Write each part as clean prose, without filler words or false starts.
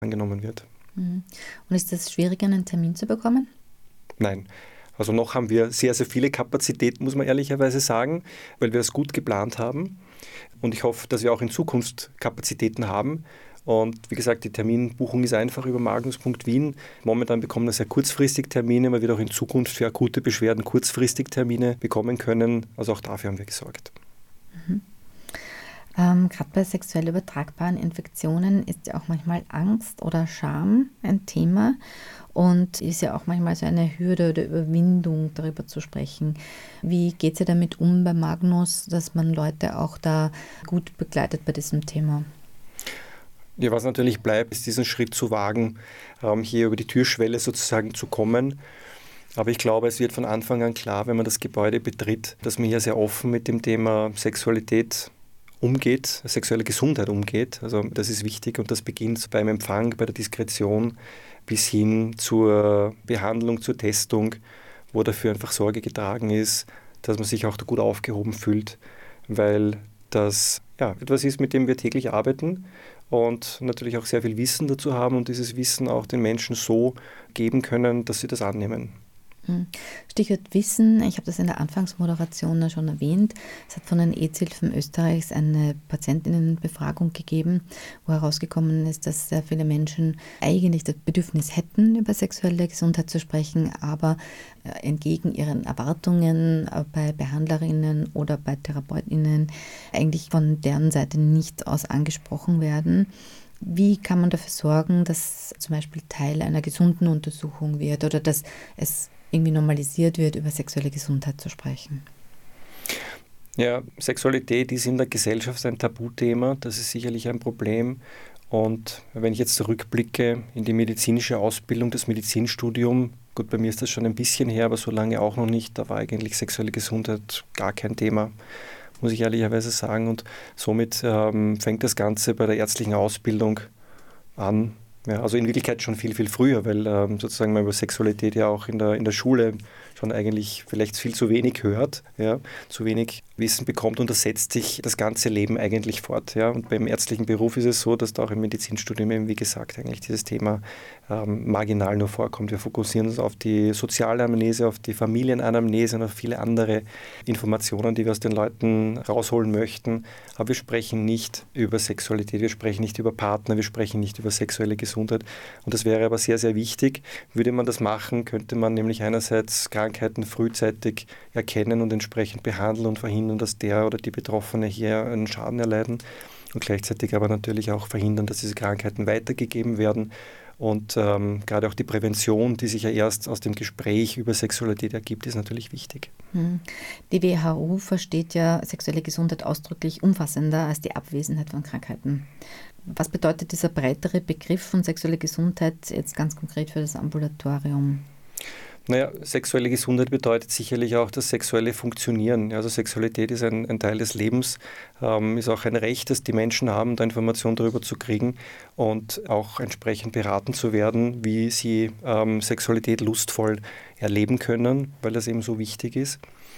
angenommen wird. Und ist es schwierig, einen Termin zu bekommen? Nein. Also noch haben wir sehr, sehr viele Kapazitäten, muss man ehrlicherweise sagen, weil wir es gut geplant haben. Und ich hoffe, dass wir auch in Zukunft Kapazitäten haben. Und wie gesagt, die Terminbuchung ist einfach über magnus.wien. Momentan bekommen wir sehr kurzfristig Termine. Man wird auch in Zukunft für akute Beschwerden kurzfristig Termine bekommen können. Also auch dafür haben wir gesorgt. Gerade bei sexuell übertragbaren Infektionen ist ja auch manchmal Angst oder Scham ein Thema und ist ja auch manchmal so eine Hürde oder Überwindung, darüber zu sprechen. Wie geht ihr damit um bei Magnus, dass man Leute auch da gut begleitet bei diesem Thema? Ja, was natürlich bleibt, ist diesen Schritt zu wagen, hier über die Türschwelle sozusagen zu kommen. Aber ich glaube, es wird von Anfang an klar, wenn man das Gebäude betritt, dass man hier sehr offen mit dem Thema Sexualität umgeht, sexuelle Gesundheit umgeht. Also das ist wichtig und das beginnt beim Empfang, bei der Diskretion bis hin zur Behandlung, zur Testung, wo dafür einfach Sorge getragen ist, dass man sich auch da gut aufgehoben fühlt, weil das etwas ist, mit dem wir täglich arbeiten und natürlich auch sehr viel Wissen dazu haben und dieses Wissen auch den Menschen so geben können, dass sie das annehmen. Stichwort Wissen, ich habe das in der Anfangsmoderation schon erwähnt. Es hat von den AIDS-Hilfen Österreichs eine Patientinnenbefragung gegeben, wo herausgekommen ist, dass sehr viele Menschen eigentlich das Bedürfnis hätten, über sexuelle Gesundheit zu sprechen, aber entgegen ihren Erwartungen bei Behandlerinnen oder bei Therapeutinnen eigentlich von deren Seite nicht aus angesprochen werden. Wie kann man dafür sorgen, dass zum Beispiel Teil einer gesunden Untersuchung wird oder dass es irgendwie normalisiert wird, über sexuelle Gesundheit zu sprechen? Ja, Sexualität ist in der Gesellschaft ein Tabuthema, das ist sicherlich ein Problem. Und wenn ich jetzt zurückblicke in die medizinische Ausbildung, das Medizinstudium, gut, bei mir ist das schon ein bisschen her, aber so lange auch noch nicht, da war eigentlich sexuelle Gesundheit gar kein Thema, muss ich ehrlicherweise sagen. Und somit fängt das Ganze bei der ärztlichen Ausbildung an. Ja, also in Wirklichkeit schon viel, viel früher, weil sozusagen man über Sexualität ja auch in der Schule schon eigentlich vielleicht viel zu wenig hört, ja, zu wenig Wissen bekommt und das setzt sich das ganze Leben eigentlich fort. Ja. Und beim ärztlichen Beruf ist es so, dass da auch im Medizinstudium eben, wie gesagt, eigentlich dieses Thema marginal nur vorkommt. Wir fokussieren uns auf die Sozialanamnese, auf die Familienanamnese und auf viele andere Informationen, die wir aus den Leuten rausholen möchten. Aber wir sprechen nicht über Sexualität, wir sprechen nicht über Partner, wir sprechen nicht über sexuelle Gesundheit. Und das wäre aber sehr, sehr wichtig. Würde man das machen, könnte man nämlich einerseits Krankheiten frühzeitig erkennen und entsprechend behandeln und verhindern, dass der oder die Betroffene hier einen Schaden erleiden und gleichzeitig aber natürlich auch verhindern, dass diese Krankheiten weitergegeben werden. Und gerade auch die Prävention, die sich ja erst aus dem Gespräch über Sexualität ergibt, ist natürlich wichtig. Die WHO versteht ja sexuelle Gesundheit ausdrücklich umfassender als die Abwesenheit von Krankheiten. Was bedeutet dieser breitere Begriff von sexueller Gesundheit jetzt ganz konkret für das Ambulatorium? Naja, sexuelle Gesundheit bedeutet sicherlich auch das sexuelle Funktionieren. Also Sexualität ist ein Teil des Lebens, ist auch ein Recht, das die Menschen haben, da Informationen darüber zu kriegen und auch entsprechend beraten zu werden, wie sie Sexualität lustvoll erleben können, weil das eben so wichtig ist.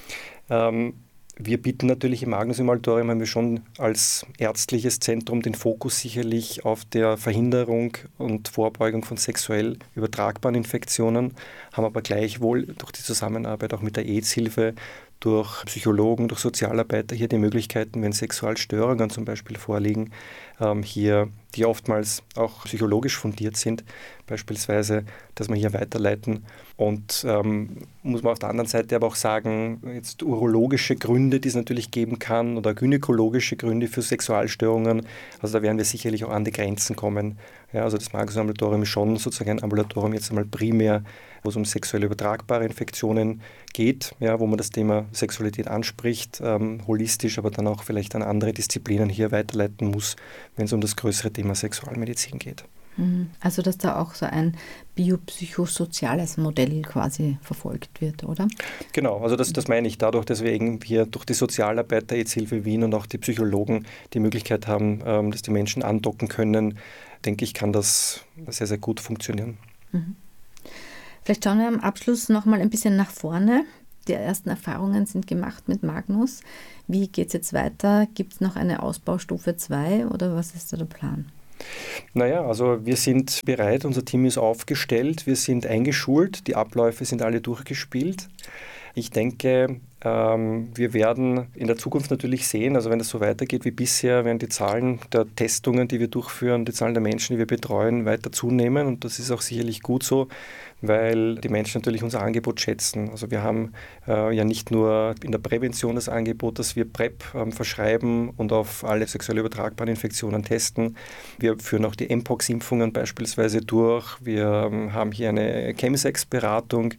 Wir bieten natürlich im Magnus-Implantorium, haben wir schon als ärztliches Zentrum den Fokus sicherlich auf der Verhinderung und Vorbeugung von sexuell übertragbaren Infektionen, haben aber gleichwohl durch die Zusammenarbeit auch mit der AIDS-Hilfe, durch Psychologen, durch Sozialarbeiter hier die Möglichkeiten, wenn Sexualstörungen zum Beispiel vorliegen, hier, die oftmals auch psychologisch fundiert sind, beispielsweise, dass wir hier weiterleiten. Und muss man auf der anderen Seite aber auch sagen, jetzt urologische Gründe, die es natürlich geben kann, oder gynäkologische Gründe für Sexualstörungen, also da werden wir sicherlich auch an die Grenzen kommen. Ja, also das Magnus-Ambulatorium ist schon sozusagen ein Ambulatorium jetzt einmal primär, wo es um sexuell übertragbare Infektionen geht, ja, wo man das Thema Sexualität anspricht, holistisch, aber dann auch vielleicht an andere Disziplinen hier weiterleiten muss, wenn es um das größere Thema Sexualmedizin geht. Also dass da auch so ein biopsychosoziales Modell quasi verfolgt wird, oder? Genau, also das meine ich. Dadurch, dass wir eben hier durch die Sozialarbeit der AIDS-Hilfe Wien und auch die Psychologen die Möglichkeit haben, dass die Menschen andocken können, denke ich, kann das sehr, sehr gut funktionieren. Vielleicht schauen wir am Abschluss noch mal ein bisschen nach vorne. Die ersten Erfahrungen sind gemacht mit Magnus. Wie geht es jetzt weiter? Gibt es noch eine Ausbaustufe 2 oder was ist da der Plan? Naja, also wir sind bereit, unser Team ist aufgestellt, wir sind eingeschult, die Abläufe sind alle durchgespielt. Ich denke, wir werden in der Zukunft natürlich sehen, also wenn das so weitergeht wie bisher, werden die Zahlen der Testungen, die wir durchführen, die Zahlen der Menschen, die wir betreuen, weiter zunehmen. Und das ist auch sicherlich gut so, weil die Menschen natürlich unser Angebot schätzen. Also wir haben ja nicht nur in der Prävention das Angebot, dass wir PrEP verschreiben und auf alle sexuell übertragbaren Infektionen testen. Wir führen auch die Mpox-Impfungen beispielsweise durch. Wir haben hier eine Chemsex-Beratung.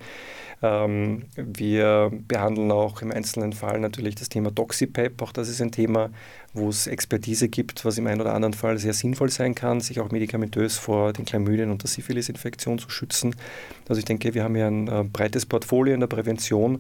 Wir behandeln auch im einzelnen Fall natürlich das Thema Doxipep. Auch das ist ein Thema, wo es Expertise gibt, was im einen oder anderen Fall sehr sinnvoll sein kann, sich auch medikamentös vor den Chlamydien und der Syphilis-Infektion zu schützen. Also ich denke, wir haben hier ein breites Portfolio in der Prävention,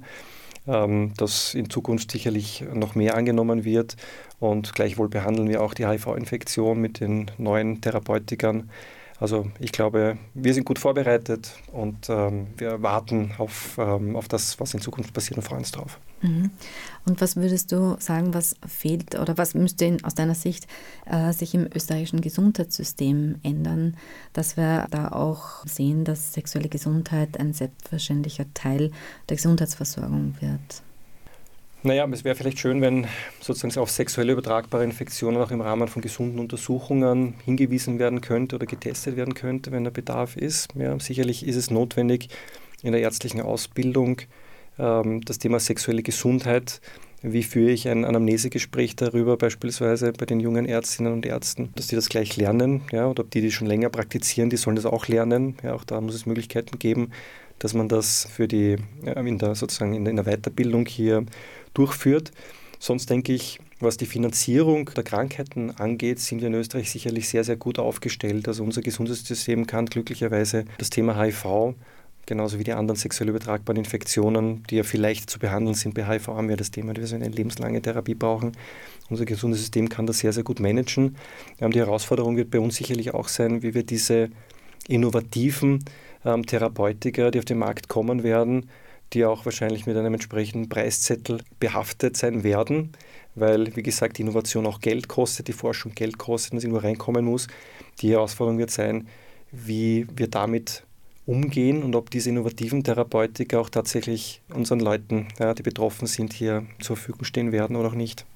das in Zukunft sicherlich noch mehr angenommen wird. Und gleichwohl behandeln wir auch die HIV-Infektion mit den neuen Therapeutikern. Also ich glaube, wir sind gut vorbereitet und wir warten auf das, was in Zukunft passiert und freuen uns drauf. Und was würdest du sagen, was fehlt oder was müsste aus deiner Sicht sich im österreichischen Gesundheitssystem ändern, dass wir da auch sehen, dass sexuelle Gesundheit ein selbstverständlicher Teil der Gesundheitsversorgung wird? Naja, es wäre vielleicht schön, wenn sozusagen auf sexuell übertragbare Infektionen auch im Rahmen von gesunden Untersuchungen hingewiesen werden könnte oder getestet werden könnte, wenn der Bedarf ist. Ja, sicherlich ist es notwendig in der ärztlichen Ausbildung das Thema sexuelle Gesundheit. Wie führe ich ein Anamnesegespräch darüber, beispielsweise bei den jungen Ärztinnen und Ärzten, dass die das gleich lernen, ja, oder die schon länger praktizieren, die sollen das auch lernen. Ja, auch da muss es Möglichkeiten geben, dass man das für die in der Weiterbildung hier durchführt. Sonst denke ich, was die Finanzierung der Krankheiten angeht, sind wir in Österreich sicherlich sehr, sehr gut aufgestellt. Also unser Gesundheitssystem kann glücklicherweise das Thema HIV, genauso wie die anderen sexuell übertragbaren Infektionen, die ja vielleicht zu behandeln sind. Bei HIV haben wir das Thema, dass wir eine lebenslange Therapie brauchen. Unser Gesundheitssystem kann das sehr, sehr gut managen. Die Herausforderung wird bei uns sicherlich auch sein, wie wir diese innovativen Therapeutika, die auf den Markt kommen werden, die auch wahrscheinlich mit einem entsprechenden Preiszettel behaftet sein werden, weil, wie gesagt, die Innovation auch Geld kostet, die Forschung Geld kostet und es irgendwo reinkommen muss. Die Herausforderung wird sein, wie wir damit umgehen und ob diese innovativen Therapeutika auch tatsächlich unseren Leuten, die betroffen sind, hier zur Verfügung stehen werden oder auch nicht.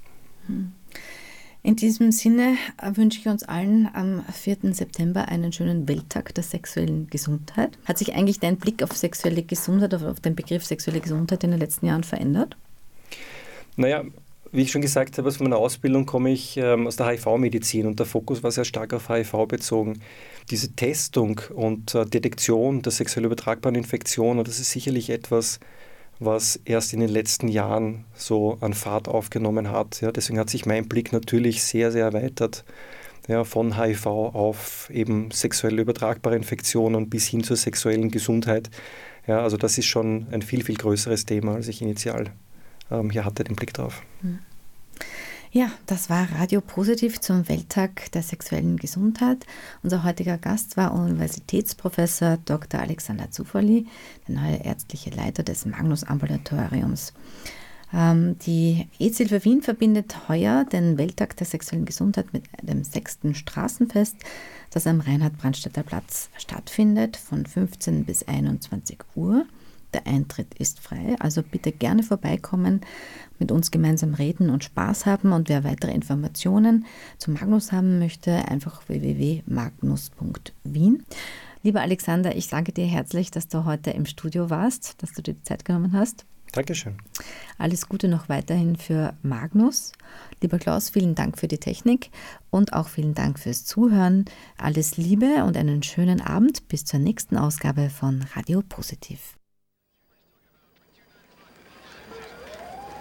In diesem Sinne wünsche ich uns allen am 4. September einen schönen Welttag der sexuellen Gesundheit. Hat sich eigentlich dein Blick auf sexuelle Gesundheit, auf den Begriff sexuelle Gesundheit in den letzten Jahren verändert? Naja, wie ich schon gesagt habe, aus meiner Ausbildung komme ich aus der HIV-Medizin und der Fokus war sehr stark auf HIV bezogen. Diese Testung und Detektion der sexuell übertragbaren Infektionen, das ist sicherlich etwas, was erst in den letzten Jahren so an Fahrt aufgenommen hat. Ja, deswegen hat sich mein Blick natürlich sehr, sehr erweitert, ja, von HIV auf eben sexuell übertragbare Infektionen bis hin zur sexuellen Gesundheit. Ja, also das ist schon ein viel, viel größeres Thema, als ich initial hier hatte, den Blick drauf. Ja, das war Radio Positiv zum Welttag der sexuellen Gesundheit. Unser heutiger Gast war Universitätsprofessor Dr. Alexander Zufferli, der neue ärztliche Leiter des Magnus-Ambulatoriums. Die EZ-Hilfe Wien verbindet heuer den Welttag der sexuellen Gesundheit mit dem 6. Straßenfest, das am Reinhard-Brandstätter Platz stattfindet, von 15 bis 21 Uhr. Der Eintritt ist frei, also bitte gerne vorbeikommen, mit uns gemeinsam reden und Spaß haben. Und wer weitere Informationen zu Magnus haben möchte, einfach www.magnus.wien. Lieber Alexander, ich danke dir herzlich, dass du heute im Studio warst, dass du dir die Zeit genommen hast. Dankeschön. Alles Gute noch weiterhin für Magnus. Lieber Klaus, vielen Dank für die Technik und auch vielen Dank fürs Zuhören. Alles Liebe und einen schönen Abend bis zur nächsten Ausgabe von Radio Positiv.